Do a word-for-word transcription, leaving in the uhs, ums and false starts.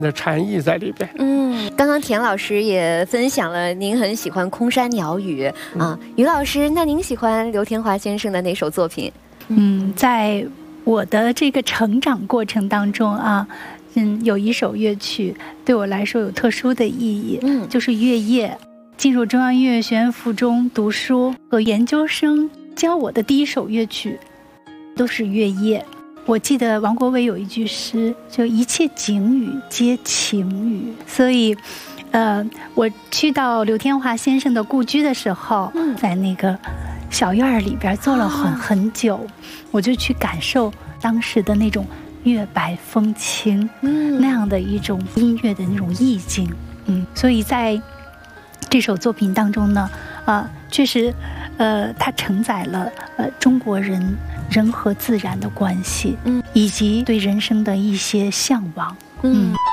的禅意在里边。 嗯，刚刚田老师也分享了您很喜欢空山鸟语啊，于老师，那您喜欢刘天华先生的哪首作品？ 嗯，在我的这个成长过程当中啊，嗯，有一首乐曲对我来说有特殊的意义，嗯，就是《月夜》。进入中央音乐学院附中读书和研究生，教我的第一首乐曲都是《月夜》。我记得王国维有一句诗，就一切景语皆情语。所以，呃，我去到刘天华先生的故居的时候，在那个小院里边坐了很很久，我就去感受当时的那种月白风清，那样的一种音乐的那种意境。嗯，所以在这首作品当中呢，啊、呃，确实，呃，它承载了呃中国人人和自然的关系，嗯，以及对人生的一些向往，嗯。嗯